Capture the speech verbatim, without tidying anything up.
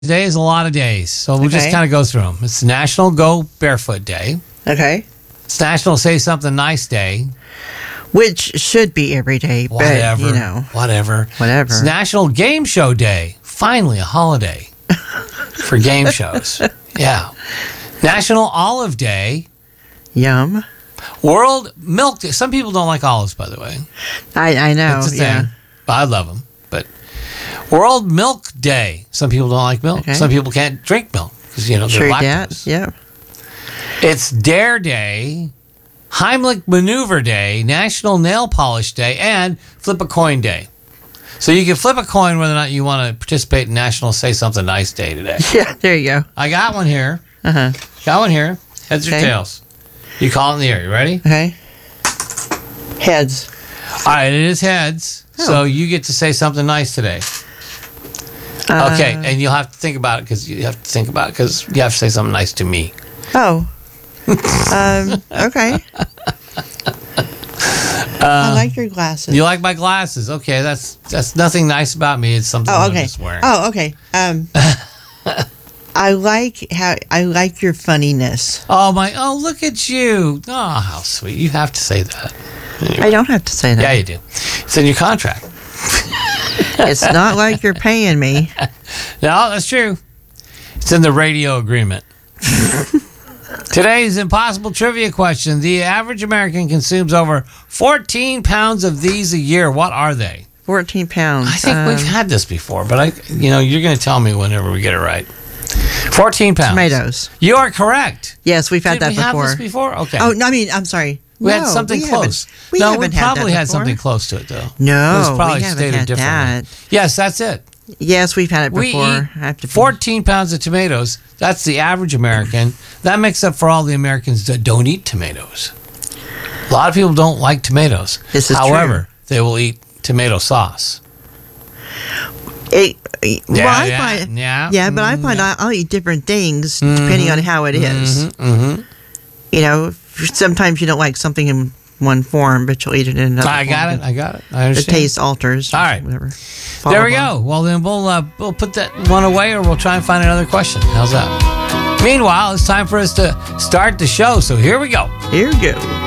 Today is a lot of days, so we'll just Okay. kind of go through them. It's National Go Barefoot Day. Okay. It's National Say Something Nice Day. Which should be every day, but, Whatever. you know, Whatever. whatever. It's National Game Show Day. Finally, a holiday for game shows. Yeah. National Olive Day. Yum. World Milk Day. Some people don't like olives, by the way. I, I know. It's a thing. Yeah. I love them. But World Milk Day. Some people don't like milk. Okay. Some people can't drink milk because, you know, they're Sure, lactose. that. Yeah. It's Dare Day, Heimlich Maneuver Day, National Nail Polish Day, and Flip a Coin Day. So you can flip a coin whether or not you want to participate in National Say Something Nice Day today. Yeah, there you go. I got one here. Uh huh. Got one here. Heads or Okay. tails? You call it in the air. You ready? Okay. Heads. All right, it is heads. Oh. So you get to say something nice today. Uh, Okay, and you'll have to think about it because you have to think about it because you have to say something nice to me. Oh. um. Okay. I like your glasses. You like my glasses? Okay, that's that's nothing nice about me. It's something Oh, I'm okay. just wearing. Oh, okay. Um. I like how I like your funniness. Oh my! Oh, look at you! Oh, how sweet! You have to say that. I don't have to say that. Yeah, you do. It's in your contract. It's not like you're paying me. No, that's true. It's in the radio agreement. Today's impossible trivia question: the average American consumes over fourteen pounds of these a year. What are they? Fourteen pounds. I think Um, we've had this before, but I, you know, you're going to tell me whenever we get it right. Fourteen pounds. tomatoes. You are correct. Yes, we've had Did that we before. have this before? Okay. Oh, no, I mean, I'm sorry. we No, had something we close. haven't- We no, haven't we had probably that had before. something close to it, though. No, it was probably we haven't stated had differently. that. Yes, that's it. Yes, we've had it We before. eat I have to be- fourteen pounds of tomatoes. That's the average American. That makes up for all the Americans that don't eat tomatoes. A lot of people don't like tomatoes. This is However, they will eat tomato sauce. It, it- well, Yeah, I yeah, find, yeah. yeah, but I Mm, find yeah. I, I'll eat different things depending on how it is. Mm-hmm. You know, sometimes you don't like something in one form, but you'll eat it in another. I got form. it. I got it. I The understand. taste alters. All right. Whatever. There we Blah, blah, go. Well, then we'll uh, we'll put that one away, or we'll try and find another question. How's that? Meanwhile, it's time for us to start the show. So here we go. blah. Here we go.